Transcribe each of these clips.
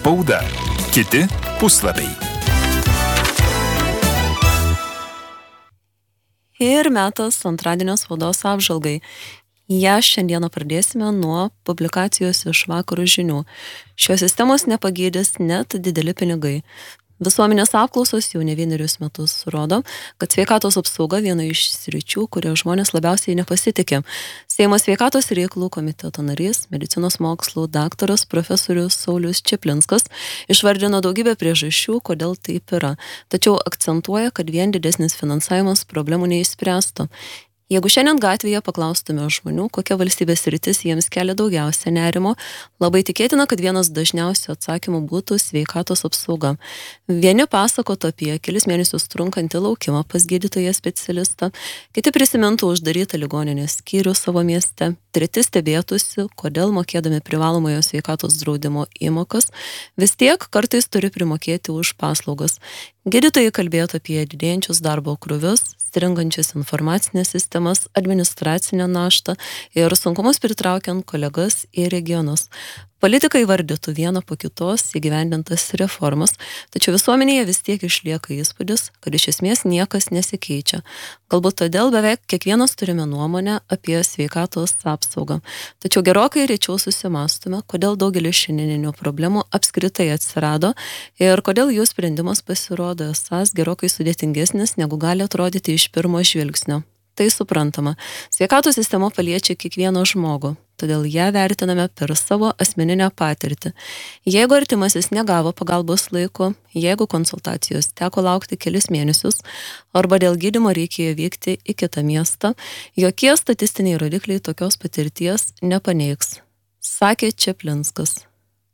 Spauda. Kiti puslapiai. Ir metas antradienio spaudos apžvalgai. Ja šiandieną pradėsime nuo publikacijos iš Vakaro žinių. Šios sistemos nepagydys net dideli pinigai. Visuomenės apklausos jau ne vienerius metus rodo, kad sveikatos apsauga viena iš sričių, kurio žmonės labiausiai nepasitikė. Seimo sveikatos reikalų komiteto narys, medicinos mokslų daktaras profesorius Saulius Čeplinskas išvardino daugybę priežasčių, kodėl taip yra, tačiau akcentuoja, kad vien didesnis finansavimas problemų neišspręstų. Jeigu šiandien gatvėje paklaustume žmonių, kokia valstybės sritis jiems kelia daugiausia nerimo, labai tikėtina, kad vienas dažniausių atsakymų būtų sveikatos apsauga. Vieni pasakotų apie kelis mėnesius trunkantį laukimą pas gydytoją specialistą, kiti prisimintų uždarytą ligoninės skyrių savo mieste, treti stebėtųsi, kodėl mokėdami privalomojo sveikatos draudimo įmokas, vis tiek kartais turi primokėti už paslaugas. Gydytojai kalbėtų apie didėjančius darbo krūvius, stringančias informacinės sistemas, administracinę naštą ir sunkumus pritraukiant kolegas į regionus. Politikai vardytų vieną po kitos įgyvendintas reformas, tačiau visuomenėje vis tiek išlieka įspūdis, kad iš esmės niekas nesikeičia. Galbūt todėl beveik kiekvienas turime nuomonę apie sveikatos apsaugą. Tačiau gerokai rečiau susimastume, kodėl daugelis šiandieninių problemų apskritai atsirado ir kodėl jų sprendimas pasirodo esąs gerokai sudėtingesnis, negu gali atrodyti iš pirmo žvilgsnio. Tai suprantama. Sveikatos sistema paliečia kiekvieną žmogų, todėl ją vertiname per savo asmeninę patirtį. Jeigu artimasis negavo pagalbos laiku, jeigu konsultacijos teko laukti kelis mėnesius, arba dėl gydymo reikėjo vykti į kitą miestą, jokie statistiniai rodikliai tokios patirties nepaneigs, sakė Čeplinskas.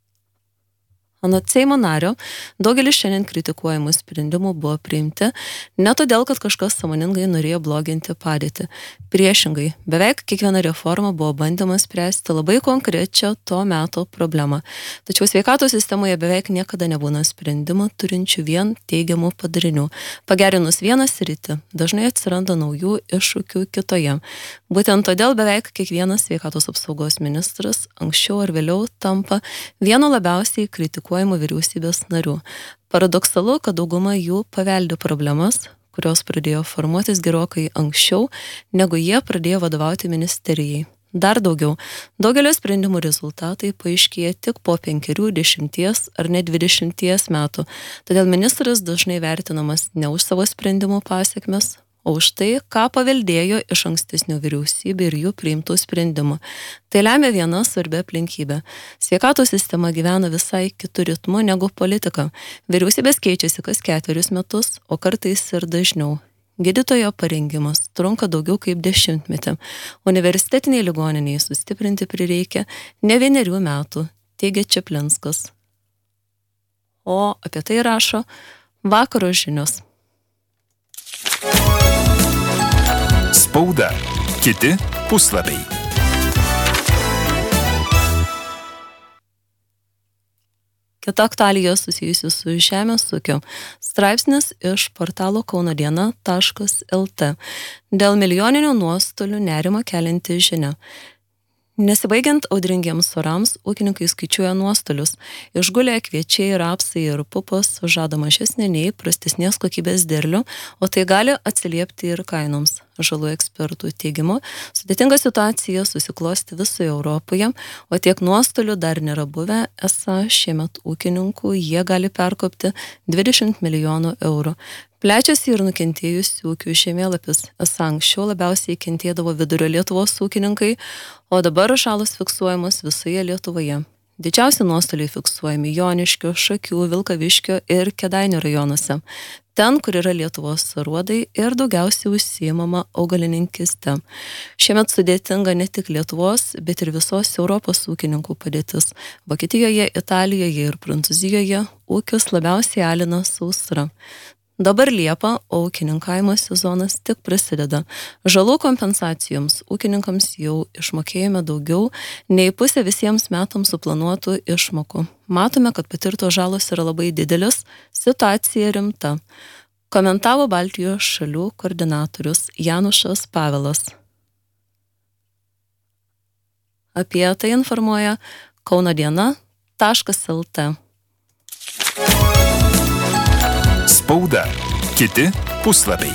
Anot Seimo nario, daugelis šiandien kritikuojamų sprendimų buvo priimti ne todėl, kad kažkas sąmoningai norėjo bloginti padėtį. Priešingai, beveik kiekviena reforma buvo bandymas spręsti labai konkrečią to meto problemą. Tačiau sveikatos sistemoje beveik niekada nebūna sprendimų turinčių vien teigiamų padarinių. Pagerinus vieną sritį, dažnai atsiranda naujų iššūkių kitoje. Būtent todėl beveik kiekvienas sveikatos apsaugos ministras anksčiau ar vėliau tampa vienu labiausiai kritikuojamų vyriausybės narių. Paradoksalu, kad dauguma jų paveldi problemas, kurios pradėjo formuotis gerokai anksčiau, negu jie pradėjo vadovauti ministerijai. Dar daugiau, daugelio sprendimų rezultatai paaiškėja tik po 5, 10 ar net 20 metų. Todėl ministras dažnai vertinamas ne už savo sprendimų pasekmes, o už tai, ką paveldėjo iš ankstesnių vyriausybių ir jų priimtų sprendimų. Tai lemia viena svarbi aplinkybė. Sveikatos sistema gyvena visai kitų ritmų negu politika. Vyriausybės keičiasi kas 4 metus, o kartais ir dažniau. Gydytojo parengimas trunka daugiau kaip 10 metį. Universitetiniai ligoniniai sustiprinti prireikia ne 1 metų, teigia Čeplinskas. O apie tai rašo Vakaro žinios. Spauda. Kiti puslapiai. Kita aktualija susijusi su žemės ūkiu. Straipsnis iš portalo kaunodiena.lt. Dėl milijoninių nuostolių nerimą kelianti žinia. Nesibaigiant audringiems orams, ūkininkai skaičiuoja nuostolius. Išgulė kviečiai, rapsai ir pupos žada mažesnė nei prastesnės kokybės derlių, o tai gali atsiliepti ir kainoms. Žalų ekspertų teigimu, sudėtinga situacija susiklosti visoje Europoje, o tiek nuostolių dar nėra buvę, esą šiemet ūkininkų jie gali perkopti 20 milijonų eurų. Plečiasi ir nukentėjusių ūkių žemėlapis. Esą anksčiau labiausiai kentėdavo Vidurio Lietuvos ūkininkai, o dabar žalos fiksuojamos visoje Lietuvoje. Didžiausi nuostoliai fiksuojami Joniškio, Šakių, Vilkaviškio ir Kėdainių rajonuose. Ten, kur yra Lietuvos aruodai ir daugiausiai užsiimama augalininkiste. Šiemet sudėtinga ne tik Lietuvos, bet ir visos Europos ūkininkų padėtis. Vokietijoje, Italijoje ir Prancūzijoje ūkius labiausiai alina sausra. Dabar Liepa, o ūkininkavimo sezonas tik prasideda. Žalų kompensacijoms ūkininkams jau išmokėjome daugiau nei pusę visiems metams suplanuotų išmokų. Matome, kad patirtos žalos yra labai didelis, situacija rimta. Komentavo Baltijos šalių koordinatorius Janušas Pavelas. Apie tai informuoja kaunodiena.lt. Spauda. Kiti puslapiai.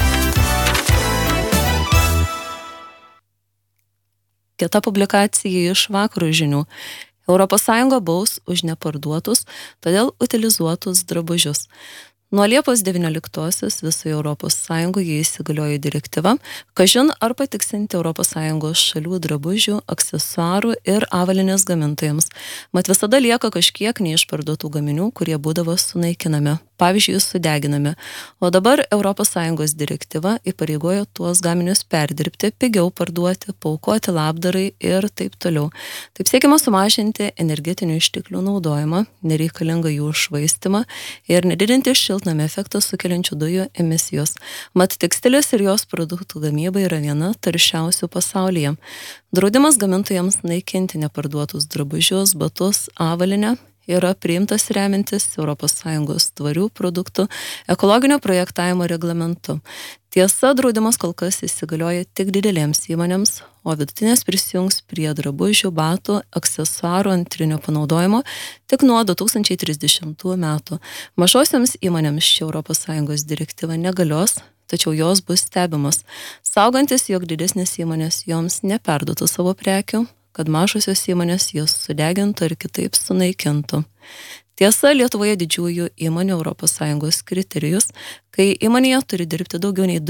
Kita publikacija iš Vakarų žinių. ES baus už neparduotus, todėl utilizuotus drabužius. Nuo Liepos 19-osios visoje ES įsigaliojo direktyva, kažin ar patiksinti ES šalių drabužių, aksesuarų ir avalynės gamintojams. Mat visada lieka kažkiek neišparduotų gaminių, kurie būdavo sunaikinami, pavyzdžiui, sudeginami. O dabar ES direktyva įpareigojo tuos gaminius perdirbti, pigiau parduoti, paaukoti labdarai ir taip toliau. Taip siekiama sumažinti energetinių išteklių naudojimą, nereikalingą jų švaistimą ir nedidinti šiltnamio efektą sukeliančių dujų emisijos. Mat tekstilės ir jos produktų gamyba yra viena taršiausių pasaulyje. Draudimas gamintojams naikinti neparduotus drabužius, batus, avalynę yra priimtas remiantis ES tvarių produktų ekologinio projektavimo reglamentu. Tiesa, draudimas kol kas įsigalioja tik didelėms įmonėms, o vidutinės prisijungs prie drabužių, batų, aksesuarų antrinio panaudojimo tik nuo 2030 metų. Mažosioms įmonėms ši ES direktyva negalios, tačiau jos bus stebimas, saugantis, jog didesnės įmonės joms neperduotų savo prekių, kad mažosios įmonės jas sudegintų ir kitaip sunaikintų. Tiesa, Lietuvoje didžiųjų įmonių ES kriterijus, kai įmonėje turi dirbti daugiau nei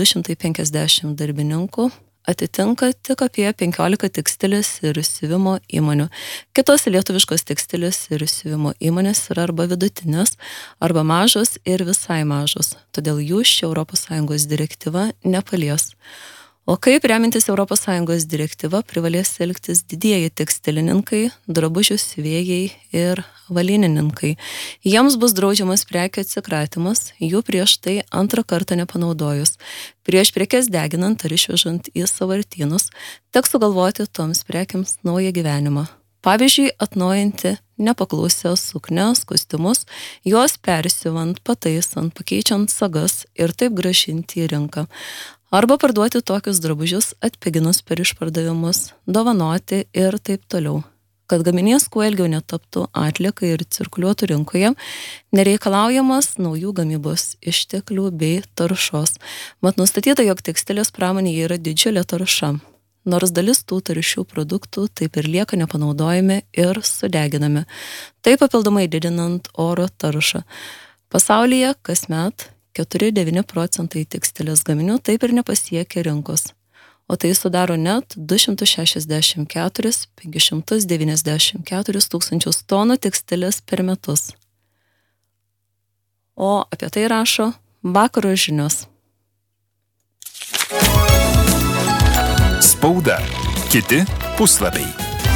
250 darbininkų, atitinka tik apie 15 tekstilės ir siuvimo įmonių. Kitos lietuviškos tekstilės ir siuvimo įmonės yra arba vidutinės, arba mažos ir visai mažos, todėl jų ši ES direktyva nepalies. O kaip remintis ES direktyva privalės elgtis didieji tekstilininkai, drabužių siuvėjai ir avalinininkai. Jiems bus draudžiamas prekių atsikratymas, jų prieš tai antrą kartą nepanaudojus. Prieš prekes deginant ar išvežant į sąvartynus, teks sugalvoti toms prekiams naują gyvenimą. Pavyzdžiui, atnaujinti nepaklausias suknias, kostiumus, juos persiuvant, pataisant, pakeičiant sagas ir taip grąžinti į rinką. Arba parduoti tokius drabužius atpiginus per išpardavimus, dovanoti ir taip toliau. Kad gaminys kuo ilgiau netaptų atlieka ir cirkuliuotų rinkoje, nereikalaujamas naujų gamybos išteklių bei taršos. Mat nustatyta, jog tekstilės pramonėje yra didžiulė tarša. Nors dalis tų taršių produktų taip ir lieka nepanaudojami ir sudeginami, taip papildomai didinant oro taršą. Pasaulyje kasmet 4-9 procentai tekstilės gaminių taip ir nepasiekia rinkos, o tai sudaro net 264-594 tūkstančius tonų tekstilės per metus. O apie tai rašo Vakarų žinios. Spauda. Kiti puslapiai.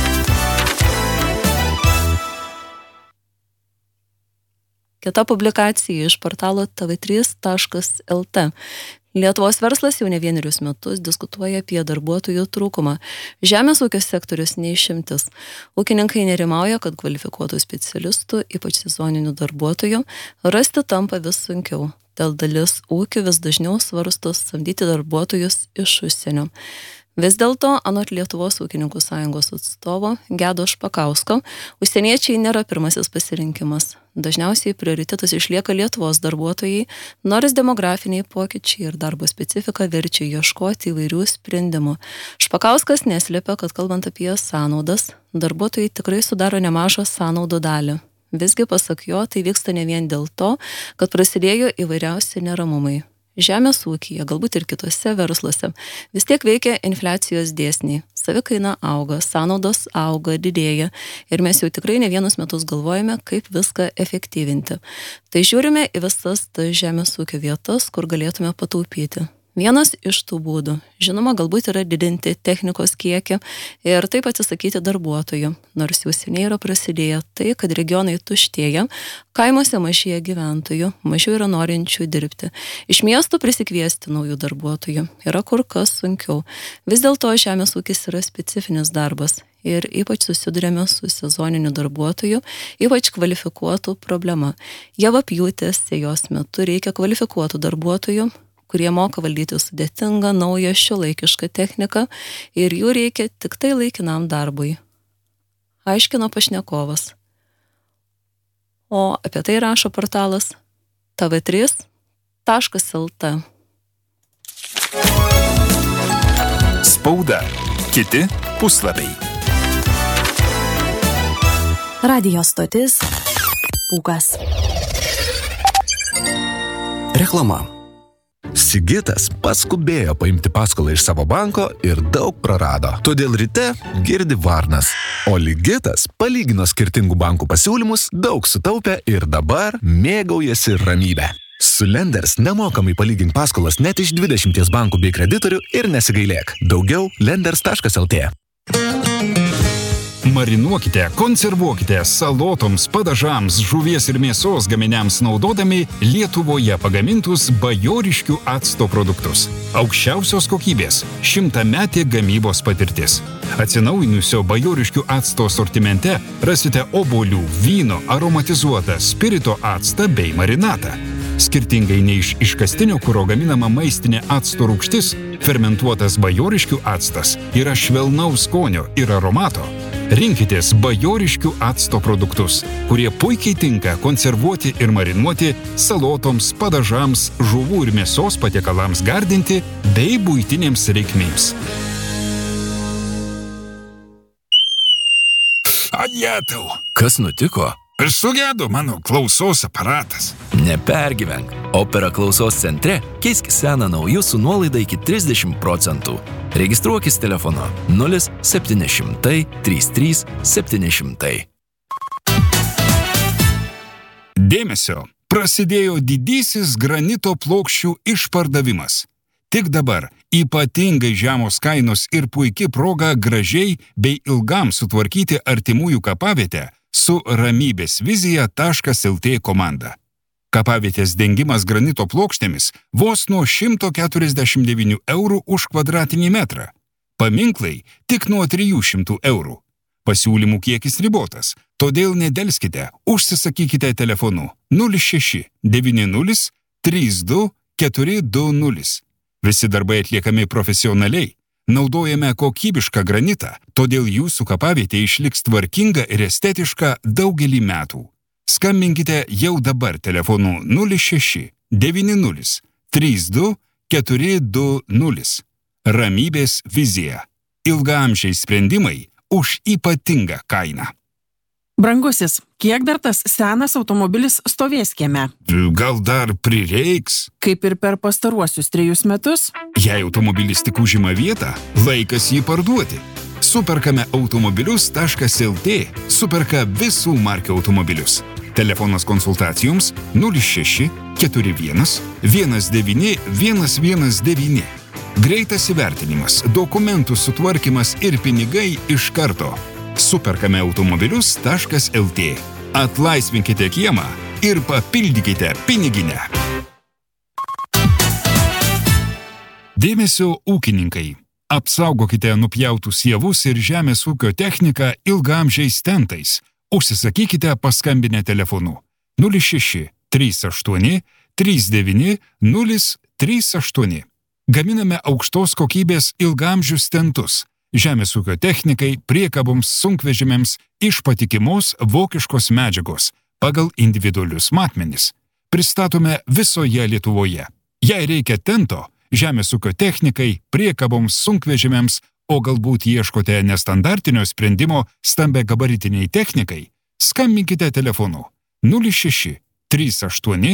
Kita publikacija iš portalo tv3.lt. Lietuvos verslas jau ne vienerius metus diskutuoja apie darbuotojų trūkumą. Žemės ūkio sektorius neišimtis. Ūkininkai nerimauja, kad kvalifikuotų specialistų, ypač sezoninių darbuotojų, rasti tampa vis sunkiau. Dėl dalis ūkių vis dažniau svarsto samdyti darbuotojus iš užsienio. Vis dėlto, anot Lietuvos ūkininkų sąjungos atstovo Gedo Špakausko, užsieniečiai nėra pirmasis pasirinkimas. Dažniausiai prioritetas išlieka Lietuvos darbuotojai, nors demografiniai pokyčiai ir darbo specifika verčia ieškoti įvairių sprendimų. Špakauskas neslėpia, kad kalbant apie sąnaudas, darbuotojai tikrai sudaro nemažą sąnaudų dalį. Visgi, pasak jo, tai vyksta ne vien dėl to, kad prasidėjo įvairiausi neramumai. Žemės ūkyje, galbūt ir kitose versluose, vis tiek veikia infliacijos dėsniai. Savikaina auga, sąnaudos auga, didėja ir mes jau tikrai ne vienus metus galvojame, kaip viską efektyvinti. Tai žiūrime į visas tas žemės ūkio vietas, kur galėtume pataupyti. Vienas iš tų būdų, žinoma, galbūt yra didinti technikos kiekį ir taip atsisakyti darbuotojų, nors jau seniai yra prasidėję tai, kad regionai tuštėja, kaimuose mažėja gyventojų, mažiau yra norinčių dirbti. Iš miestų prisikviesti naujų darbuotojų yra kur kas sunkiau. Vis dėlto žemės ūkis yra specifinis darbas ir ypač susidurėme su sezoniniu darbuotoju, ypač kvalifikuotų problema. Javapjūtės sėjos metu reikia kvalifikuotų darbuotojų, kurie moka valdyti sudėtingą, naują, šiuolaikišką techniką ir jų reikia tik tai laikinam darbui. Aiškino pašnekovas. O apie tai rašo portalas tv3.lt. lenderstas.lt. Spauda. Kiti puslapiai. Radijo stotis Pūkas. Reklama. Sigitas paskubėjo paimti paskolą iš savo banko ir daug prarado. Todėl ryte girdi varnas. O Ligitas palygino skirtingų bankų pasiūlymus, daug sutaupė ir dabar mėgaujasi ramybę. Su Lenders nemokamai palygink paskolas net iš 20 bankų bei kreditorių ir nesigailėk. Daugiau lenders.lt. Marinuokite, konservuokite salotoms, padažams, žuvies ir mėsos gaminiams naudodami Lietuvoje pagamintus bajoriškių acto produktus. Aukščiausios kokybės, 100-metė gamybos patirtis. Atsinaujinusio bajoriškių acto sortimente rasite obuolių, vyno, aromatizuotą, spirito actą bei marinatą. Skirtingai nei iš iškastinio kuro gaminama maistinė acto rūgštis, fermentuotas bajoriškių actas yra švelnaus skonio ir aromato. Rinkitės bajoriškių acto produktus, kurie puikiai tinka konservuoti ir marinuoti salotoms, padažams, žuvų ir mėsos patiekalams gardinti bei buitinėms reikmėms. Adjetau. Kas nutiko? Sugedo mano klausos aparatas. Nepergyvenk. Opera klausos centre keisk seną nauju su nuolaida iki 30%. Registruokis telefonu 0700 33 700. Dėmesio! Prasidėjo didysis granito plokščių išpardavimas. Tik dabar ypatingai žemos kainos ir puiki proga gražiai bei ilgam sutvarkyti artimųjų kapavietę su ramybėsvizija.lt komanda. Kapavietės dengimas granito plokštėmis vos nuo 149 eurų už kvadratinį metrą. Paminklai tik nuo 300 eurų. Pasiūlymų kiekis ribotas, todėl nedelskite, užsisakykite telefonu 06 90 32 420. Visi darbai atliekami profesionaliai. Naudojame kokybišką granitą, todėl jūsų kapavietė išliks tvarkinga ir estetiška daugelį metų. Skambinkite jau dabar telefonu 06 90 32 420. Ramybės vizija. Ilgaamžiai sprendimai už ypatingą kainą. Brangusis, kiek dar tas senas automobilis stovės kieme? Gal dar prireiks? Kaip ir per pastaruosius 3 metus? Jei automobilis tik užima vietą, laikas jį parduoti. Superkame automobilius.lt superka visų markių automobilius. Telefonas konsultacijoms 06 41 19 119. Greitas įvertinimas, dokumentų sutvarkymas ir pinigai iš karto. Superkame automobilius.lt. Atlaisvinkite kiemą ir papildykite piniginę. Dėmesio ūkininkai. Apsaugokite nupjautus javus ir žemės ūkio techniką ilgaamžiais tentais. Užsisakykite paskambinę telefonu 06 38 39 038. Gaminame aukštos kokybės ilgaamžius tentus. Žemės ūkio technikai, priekaboms, sunkvežimiams iš patikimos vokiškos medžiagos pagal individualius matmenis. Pristatome visoje Lietuvoje. Jei reikia tento, žemės ūkio technikai, priekaboms, sunkvežimiams, o galbūt ieškote nestandartinio sprendimo stambiagabaritiniai technikai, skambinkite telefonu 06 38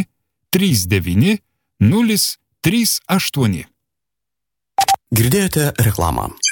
39 038. Girdėjote reklamą.